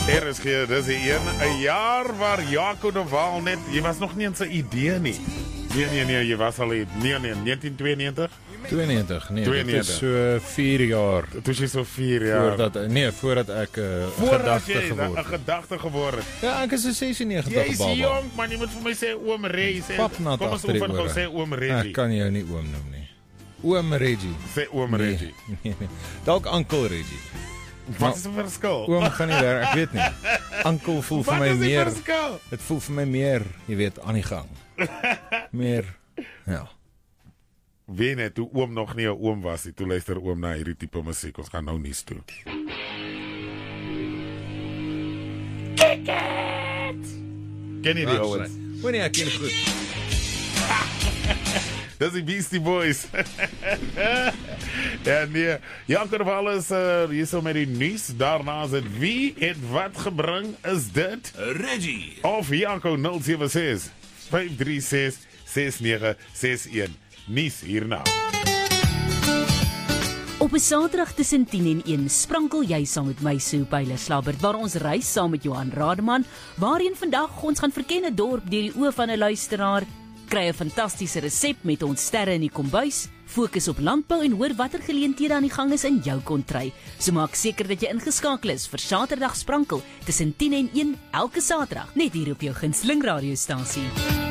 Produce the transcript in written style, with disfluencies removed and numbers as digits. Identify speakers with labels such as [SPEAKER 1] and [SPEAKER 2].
[SPEAKER 1] RSG, dis die een jaar waar Jaco de Waal net, jy was nog nie in sy idee nie. Nee, jy was al in 1992?
[SPEAKER 2] 92, nee,
[SPEAKER 1] 92.
[SPEAKER 2] dit is so 4 jaar.
[SPEAKER 1] Toe is jy so 4 jaar.
[SPEAKER 2] Voordat ek 'n gedagte geword het.
[SPEAKER 1] 'n gedagte geword het.
[SPEAKER 2] Ja, ek is 'n 96
[SPEAKER 1] Jy is
[SPEAKER 2] baba.
[SPEAKER 1] jong, maar jy moet vir my sê oom Reggie.
[SPEAKER 2] Papnat
[SPEAKER 1] Kom ons
[SPEAKER 2] agter die
[SPEAKER 1] oefen gou
[SPEAKER 2] ore.
[SPEAKER 1] sê oom Reggie.
[SPEAKER 2] Ek kan jou nie oom noem nie. Oom Reggie.
[SPEAKER 1] Sê oom Reggie.
[SPEAKER 2] Nee. Dalk Uncle Reggie.
[SPEAKER 1] Wat is die verskil?
[SPEAKER 2] Oom gaan nie werk, ek weet nie. Uncle voel vir
[SPEAKER 1] Wat
[SPEAKER 2] my
[SPEAKER 1] is die
[SPEAKER 2] meer.
[SPEAKER 1] verskil?
[SPEAKER 2] Dit voel vir my meer, jy weet, aan die gang. Meer. Ja.
[SPEAKER 1] Weet net, toe oom nog nie 'n oom was nie, toe luister oom na hierdie tipe musiek. Ons gaan nou nuus toe. Kick it! Ken jy die ouens?
[SPEAKER 2] Wanneer ek ken goed.
[SPEAKER 1] Dis die Beastie Boys. Ja, nee. Jaco de Waal is hier so met die nuus. Daarna is dit wie het wat gebring, is dit?
[SPEAKER 3] Reggie.
[SPEAKER 1] Of Jaco 076 536 6961. Nuus hierna.
[SPEAKER 4] Op 'n Saterdag tussen 10 en 1 sprankel jy saam met my Sue Pyler-Slabbert waar ons reis saam met Johan Rademan, waarheen vandag ons gaan verken 'n dorp deur die oë van 'n luisteraar, kry 'n fantastiese resep met ons sterre in die kombuis, fokus op landbou en hoor watter geleenthede aan die gang is in jou kontry. So maak seker dat jy ingeskakel is vir Saterdag sprankel tussen 10 en 1 elke Saterdag net hier op jou gunsteling radiostasie.